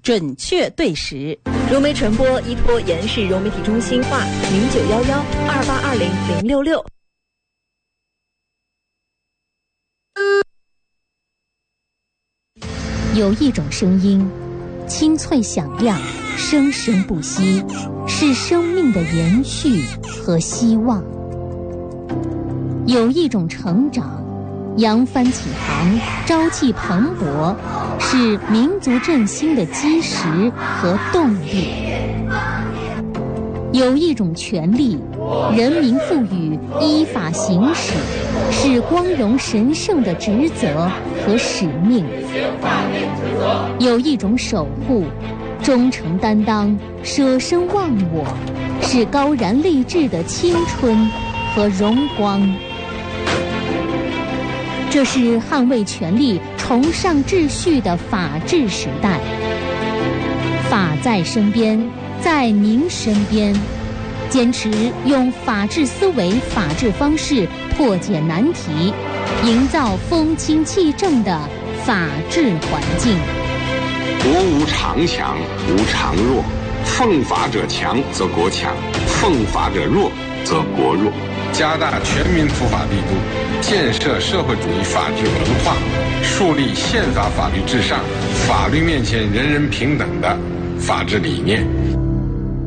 准确对时。 融媒传播依托延世融媒体中心话091128200066。 有一种声音，清脆响亮，生生不息，是生命的延续和希望。有一种成长，扬帆起航，朝气蓬勃，是民族振兴的基石和动力。有一种权利，人民赋予，依法行使，是光荣神圣的职责和使命。有一种守护，忠诚担当，舍身忘我，是高燃励志的青春和荣光。这是捍卫权利、崇尚秩序的法治时代。法在身边，在您身边，坚持用法治思维、法治方式破解难题，营造风清气正的法治环境。 国无常强，无常弱。奉法者强，则国强；奉法者弱，则国弱。 加大全民普法力度，建设社会主义法治文化，树立宪法法律至上、法律面前人人平等的法治理念。